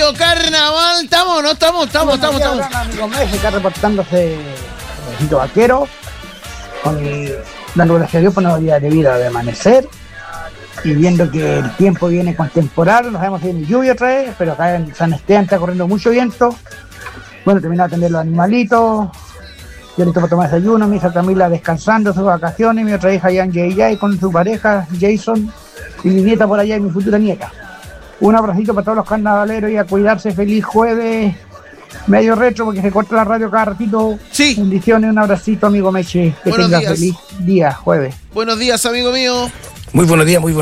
medio carnaval. ¿Estamos o no estamos? Estamos. Amigo Messi está reportándose Rosito Vaquero, dando gracias a Dios por una día de vida de amanecer y viendo que el tiempo viene con temporal. No sabemos si viene lluvia otra vez, pero acá en San Esteban está corriendo mucho viento. Bueno, terminé de atender los animalitos. Yo listo para tomar desayuno, mi hija Camila descansando sus vacaciones, mi otra hija Yan Yay con su pareja Jason y mi nieta por allá y mi futura nieta. Un abracito para todos los carnavaleros y a cuidarse. Feliz jueves, medio retro porque se corta la radio cada ratito. Sí. Bendiciones, un abracito amigo Meche. Que Buenos tengas días. feliz día, jueves. Buenos días, amigo mío. Muy buenos días,